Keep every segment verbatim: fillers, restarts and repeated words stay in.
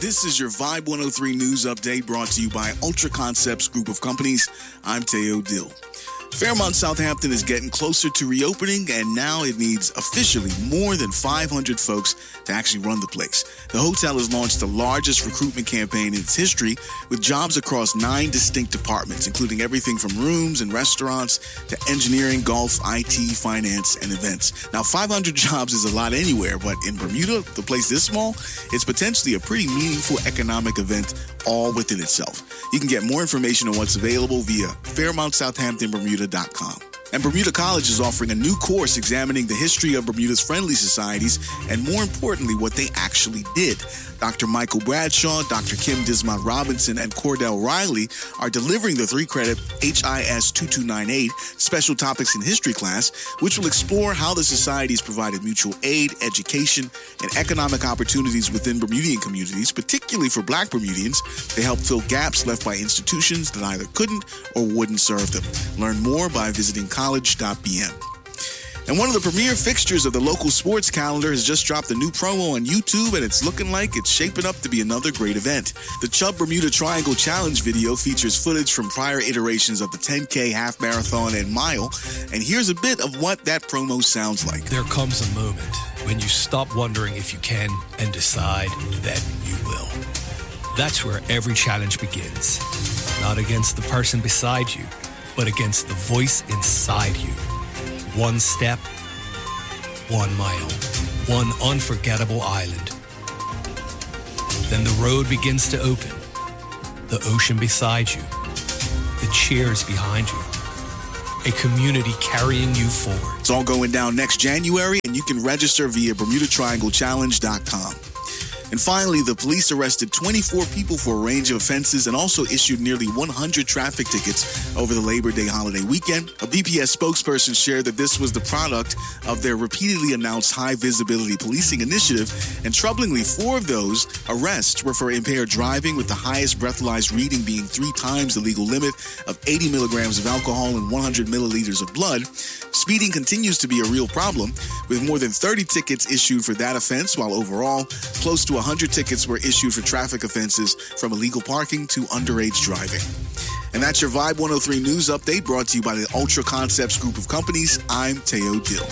This is your Vibe one oh three News Update brought to you by Ultra Concepts Group of Companies. I'm Teo Dill. Fairmont Southampton is getting closer to reopening, and now it needs officially more than five hundred folks to actually run the place. The hotel has launched the largest recruitment campaign in its history, with jobs across nine distinct departments, including everything from rooms and restaurants to engineering, golf, I T, finance, and events. Now, five hundred jobs is a lot anywhere, but in Bermuda, the place this small, it's potentially a pretty meaningful economic event all within itself. You can get more information on what's available via Fairmont Southampton Bermuda dot com. And Bermuda College is offering a new course examining the history of Bermuda's friendly societies and, more importantly, what they actually did. Doctor Michael Bradshaw, Doctor Kim Dismont Robinson, and Cordell Riley are delivering the three-credit H I S twenty-two ninety-eight Special Topics in History class, which will explore how the societies provided mutual aid, education, and economic opportunities within Bermudian communities, particularly for Black Bermudians. They help fill gaps left by institutions that either couldn't or wouldn't serve them. Learn more by visiting college dot b m. And one of the premier fixtures of the local sports calendar has just dropped a new promo on YouTube, and it's looking like it's shaping up to be another great event. The Chubb Bermuda Triangle Challenge video features footage from prior iterations of the ten K, half marathon, and mile, and here's a bit of what that promo sounds like. There comes a moment when you stop wondering if you can and decide that you will. That's where every challenge begins. Not against the person beside you, but against the voice inside you. One step, one mile, one unforgettable island. Then the road begins to open. The ocean beside you. The cheers behind you. A community carrying you forward. It's all going down next January, and you can register via Bermuda Triangle Challenge dot com. And finally, the police arrested twenty-four people for a range of offenses and also issued nearly one hundred traffic tickets over the Labor Day holiday weekend. A B P S spokesperson shared that this was the product of their repeatedly announced high-visibility policing initiative, and troublingly, four of those arrests were for impaired driving, with the highest breathalyzed reading being three times the legal limit of eighty milligrams of alcohol and one hundred milliliters of blood. Speeding continues to be a real problem, with more than thirty tickets issued for that offense, while overall, close to one hundred tickets were issued for traffic offenses from illegal parking to underage driving. And that's your Vibe one oh three News Update brought to you by the Ultra Concepts Group of Companies. I'm Teo Dill.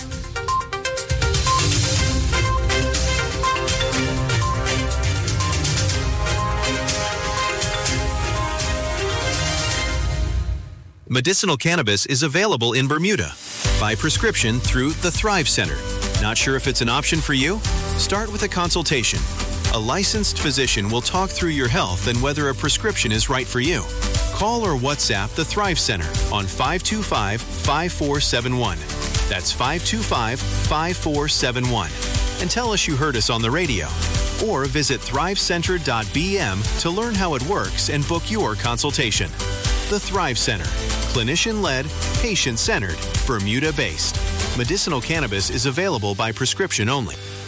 Medicinal cannabis is available in Bermuda by prescription through the Thrive Center. Not sure if it's an option for you? Start with a consultation. A licensed physician will talk through your health and whether a prescription is right for you. Call or WhatsApp the Thrive Center on five two five, five four seven one. That's five two five, five four seven one. And tell us you heard us on the radio. Or visit thrive center dot b m to learn how it works and book your consultation. The Thrive Center. Clinician-led, patient-centered, Bermuda-based. Medicinal cannabis is available by prescription only.